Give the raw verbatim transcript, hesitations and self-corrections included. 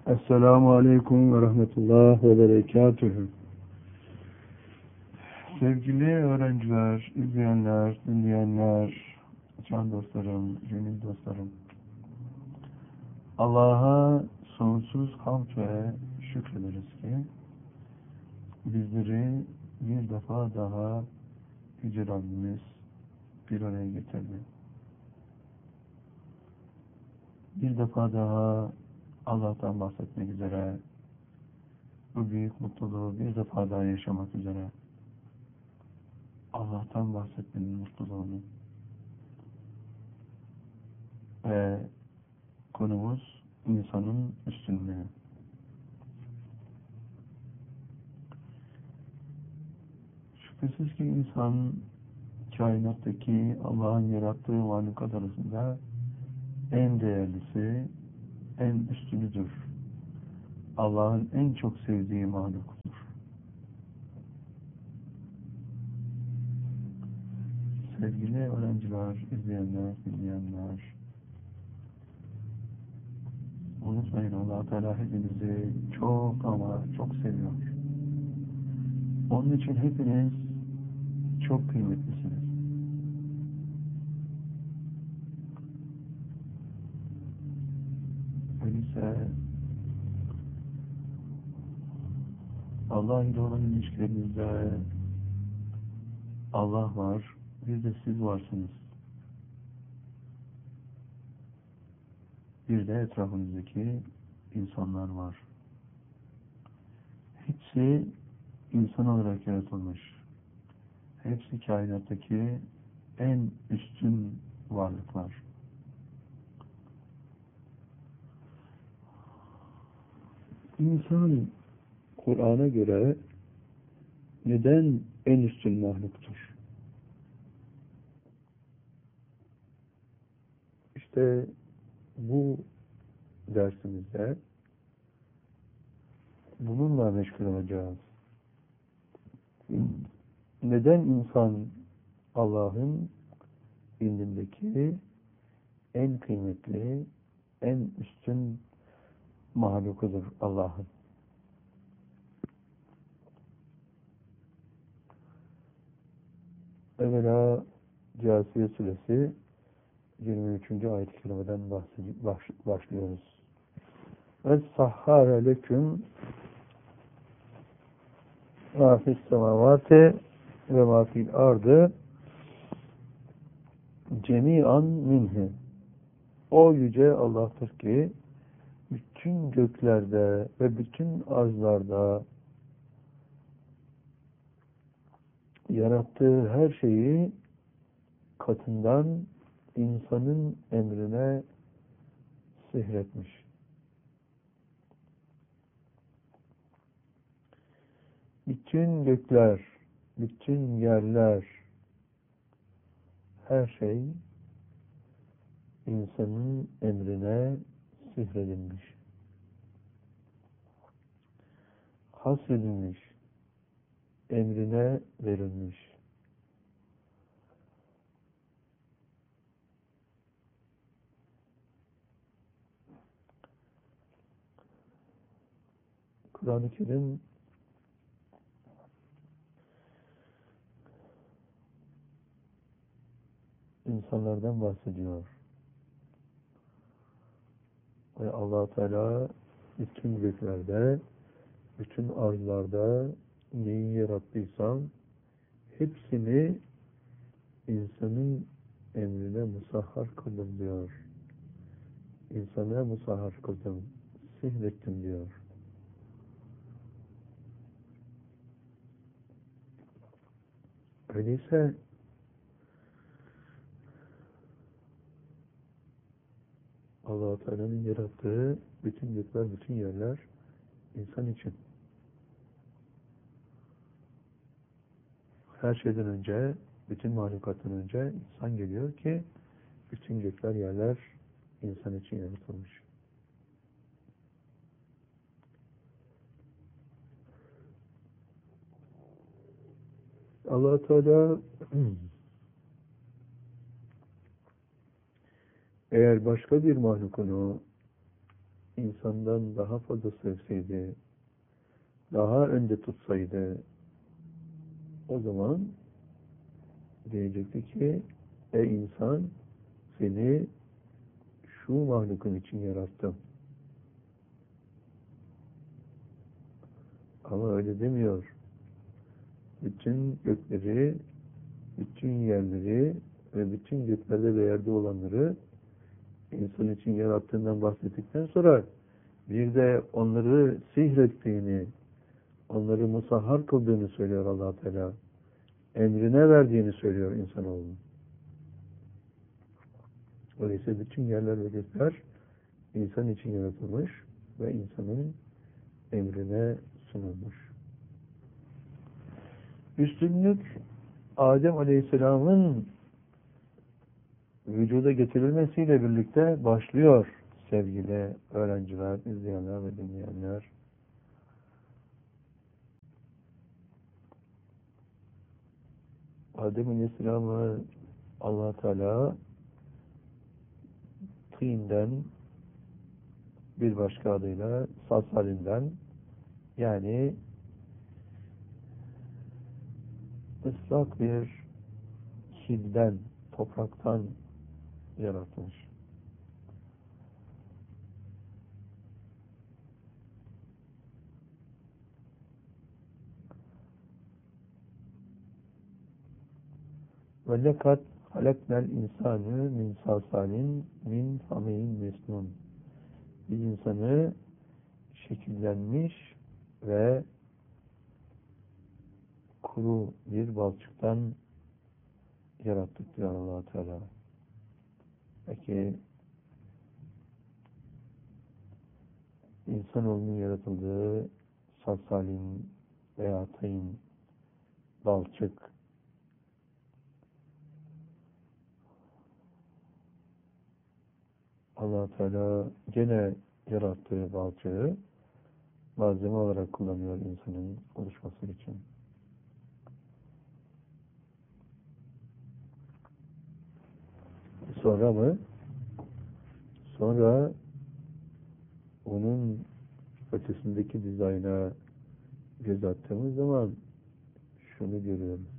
Esselamu Aleyküm ve Rahmetullah ve Berekatühü. Sevgili öğrenciler, izleyenler, dinleyenler, can dostlarım, gönül dostlarım. Allah'a sonsuz hamd ve şükrederiz ki bizleri bir defa daha Yüce Rabbimiz bir araya getirdi. Bir defa daha Allah'tan bahsetmek üzere, bu büyük mutluluğu bir defa daha yaşamak üzere, Allah'tan bahsetmenin mutluluğunu ve konumuz insanın üstünlüğü. Şüphesiz ki insan kainattaki Allah'ın yarattığı mahlukat arasında en değerlisi, en üstünüdür. Allah'ın en çok sevdiği mahluktur. Sevgili öğrenciler, izleyenler, dinleyenler, unutmayın, Allah Teala hepinizi çok ama çok seviyor. Onun için hepiniz çok kıymetlisiniz. Öyleyse Allah ile olan ilişkilerinizde Allah var, bir de siz varsınız. Bir de etrafınızdaki insanlar var. Hepsi insan olarak yaratılmış. Hepsi kainattaki en üstün varlıklar. İnsan Kur'an'a göre neden en üstün mahluktur? İşte bu dersimizde bununla meşgul olacağız. Neden insan Allah'ın indindeki en kıymetli, en üstün mahlukudur Allah'ın? Evvela Câsiye Suresi yirmi üçüncü ayet-i kerimeden başlıyoruz. Ve sahhâre leküm mâ fissemâvâti ve mâ fil ardı cemî'an minhu. O yüce Allah'tır ki bütün göklerde ve bütün arzlarda yarattığı her şeyi katından insanın emrine sihretmiş. Bütün gökler, bütün yerler, her şey insanın emrine sihredilmiş, hasredilmiş, emrine verilmiş. Kur'an-ı Kerim insanlardan bahsediyor. Ve Allah Teala bütün göklerde, bütün arzlarda neyi yarattıysan hepsini insanın emrine musahhar kıldım diyor. İnsana musahhar kıldım, sihrettim diyor. Öyleyse Allah Teala'nın yarattığı bütün gökler, bütün yerler insan için. Her şeyden önce, bütün mahlukattan önce insan geliyor ki bütün gökler, yerler insan için yaratılmış. Allah Teala eğer başka bir mahlukunu insandan daha fazla sevseydi, daha önce tutsaydı, o zaman diyecekti ki, ey insan, seni şu mahlukun için yarattım. Ama öyle demiyor. Bütün gökleri, bütün yerleri ve bütün göklerde ve yerde olanları insan için yarattığından bahsettikten sonra bir de onları sihrettiğini, onları musahhar kıldığını söylüyor Allah Teala. Emrine verdiğini söylüyor insanoğlunun. Öyleyse bütün yerler ve gökler insan için yaratılmış ve insanın emrine sunulmuş. Üstünlük Adem Aleyhisselam'ın vücuda getirilmesiyle birlikte başlıyor sevgili öğrenciler, izleyenler ve dinleyenler. Adem Aleyhisselam'ı Allah Teala tinden, bir başka adıyla salsalinden, yani ıslak bir kilden, topraktan yaratmış. Ve lekad halaknel insanı min salsalin min hameyin mesnun. Biz insanı şekillenmiş ve kuru bir balçıktan yarattık diyor Allah Teala. Peki insanoğlunun yaratıldığı salsalin veya tayin, balçık, Allah Teala gene yarattığı balçığı malzeme olarak kullanıyor insanın oluşması için. Sonra mı? Sonra onun ötesindeki dizayna göz attığımız zaman şunu görüyoruz.